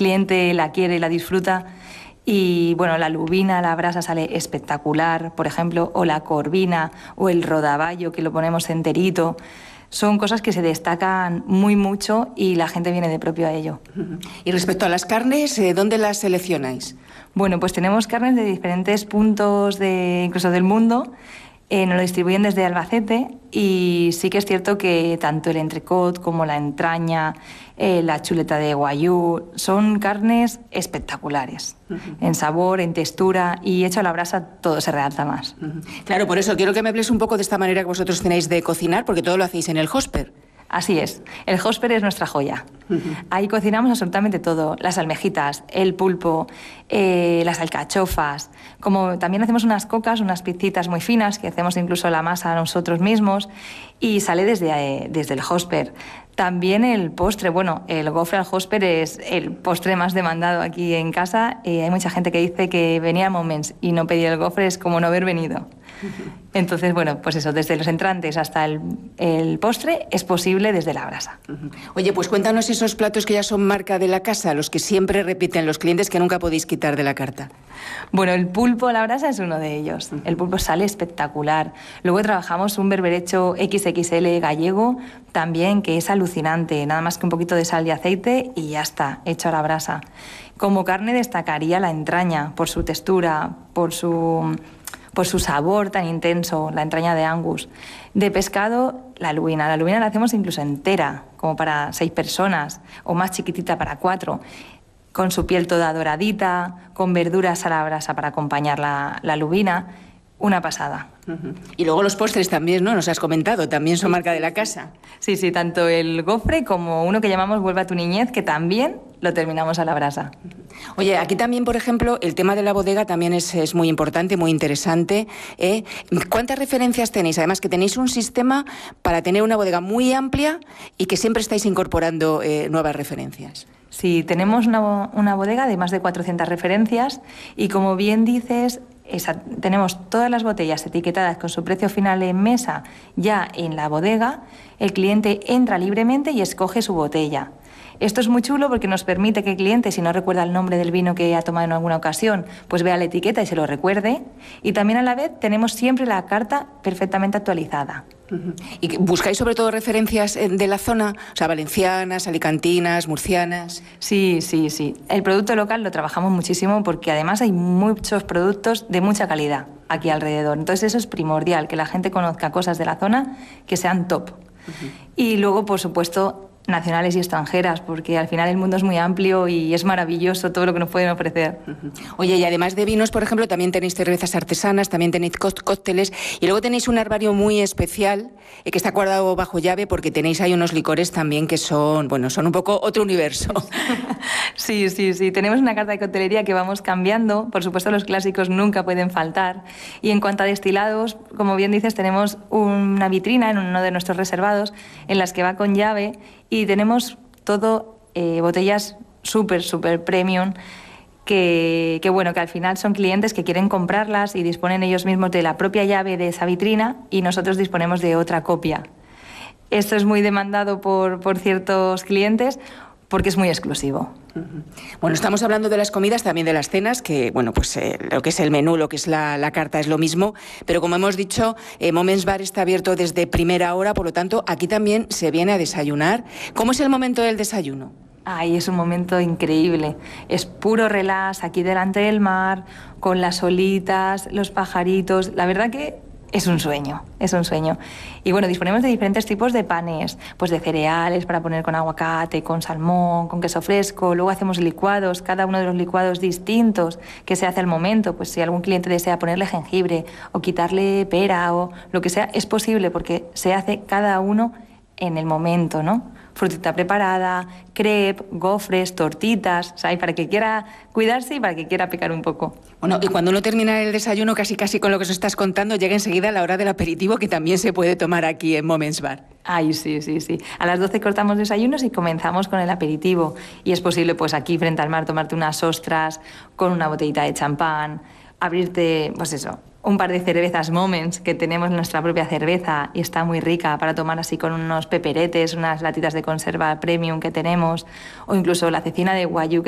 cliente la quiere y la disfruta. Y bueno, la lubina a la brasa sale espectacular, por ejemplo, o la corvina o el rodaballo, que lo ponemos enterito. Son cosas que se destacan muy mucho y la gente viene de propio a ello. Y respecto a las carnes, ¿dónde las seleccionáis? Bueno, pues tenemos carnes de diferentes puntos incluso del mundo. Nos lo distribuyen desde Albacete y sí que es cierto que tanto el entrecot como la entraña, la chuleta de guayú, son carnes espectaculares. En sabor, en textura y hecho a la brasa todo se realza más. Claro, por eso quiero que me hables un poco de esta manera que vosotros tenéis de cocinar, porque todo lo hacéis en el hosper. Así es, el hosper es nuestra joya. Ahí cocinamos absolutamente todo, las almejitas, el pulpo, las alcachofas, como también hacemos unas cocas, unas pizzitas muy finas, que hacemos incluso la masa nosotros mismos, y sale desde el hosper. También el postre, bueno, el gofre al hosper es el postre más demandado aquí en casa. Hay mucha gente que dice que venía a Moments y no pedía el gofre, es como no haber venido. Entonces, bueno, pues eso, desde los entrantes hasta el postre es posible desde la brasa. Oye, pues cuéntanos esos platos que ya son marca de la casa, los que siempre repiten los clientes, que nunca podéis quitar de la carta. Bueno, el pulpo a la brasa es uno de ellos. El pulpo sale espectacular. Luego trabajamos un berberecho XXL gallego también, que es alucinante. Nada más que un poquito de sal y aceite y ya está, hecho a la brasa. Como carne destacaría la entraña por su textura, por su sabor tan intenso, la entraña de Angus. De pescado, la lubina. La lubina la hacemos incluso entera, como para 6 personas, o más chiquitita para 4, con su piel toda doradita, con verduras a la brasa para acompañar la lubina. Una pasada. Y luego los postres también, ¿no? Nos has comentado, también son marca de la casa. Sí, sí, tanto el gofre como uno que llamamos Vuelve a tu niñez, que también lo terminamos a la brasa. Oye, aquí también, por ejemplo, el tema de la bodega también es muy importante, muy interesante. ¿Cuántas referencias tenéis? Además que tenéis un sistema para tener una bodega muy amplia y que siempre estáis incorporando nuevas referencias. Sí, tenemos una bodega de más de 400 referencias y, como bien dices, tenemos todas las botellas etiquetadas con su precio final en mesa ya en la bodega. El cliente entra libremente y escoge su botella. Esto es muy chulo porque nos permite que el cliente, si no recuerda el nombre del vino que ha tomado en alguna ocasión, pues vea la etiqueta y se lo recuerde. Y también a la vez tenemos siempre la carta perfectamente actualizada. ¿Y buscáis sobre todo referencias de la zona? O sea, valencianas, alicantinas, murcianas. Sí. El producto local lo trabajamos muchísimo porque además hay muchos productos de mucha calidad aquí alrededor. Entonces eso es primordial, que la gente conozca cosas de la zona que sean top. Y luego, por supuesto, nacionales y extranjeras, porque al final el mundo es muy amplio y es maravilloso todo lo que nos pueden ofrecer. Oye, y además de vinos, por ejemplo, también tenéis cervezas artesanas, también tenéis cócteles y luego tenéis un herbario muy especial que está guardado bajo llave porque tenéis ahí unos licores también que son un poco otro universo. Sí. Tenemos una carta de coctelería que vamos cambiando. Por supuesto, los clásicos nunca pueden faltar. Y en cuanto a destilados, como bien dices, tenemos una vitrina en uno de nuestros reservados en las que va con llave y tenemos todo botellas súper premium que al final son clientes que quieren comprarlas y disponen ellos mismos de la propia llave de esa vitrina y nosotros disponemos de otra copia. Esto es muy demandado por ciertos clientes porque es muy exclusivo. Bueno, estamos hablando de las comidas, también de las cenas, que lo que es el menú, lo que es la carta es lo mismo, pero como hemos dicho, Moments Bar está abierto desde primera hora, por lo tanto, aquí también se viene a desayunar. ¿Cómo es el momento del desayuno? Ay, es un momento increíble. Es puro relax, aquí delante del mar, con las olitas, los pajaritos. La verdad que es un sueño. Y bueno, disponemos de diferentes tipos de panes, pues de cereales para poner con aguacate, con salmón, con queso fresco. Luego hacemos licuados, cada uno de los licuados distintos que se hace al momento. Pues si algún cliente desea ponerle jengibre o quitarle pera o lo que sea, es posible porque se hace cada uno en el momento, ¿no? Frutita preparada, crepe, gofres, tortitas, ¿sabes? Para que quiera cuidarse y para que quiera picar un poco. Bueno, y cuando uno termina el desayuno, casi con lo que os estás contando, llega enseguida la hora del aperitivo, que también se puede tomar aquí en Moments Bar. Ay, sí. A las 12 cortamos desayunos y comenzamos con el aperitivo. Y es posible, pues aquí frente al mar, tomarte unas ostras con una botellita de champán, abrirte, pues eso, un par de cervezas Moments, que tenemos nuestra propia cerveza y está muy rica para tomar así con unos peperetes, unas latitas de conserva premium que tenemos, o incluso la cecina de guayú que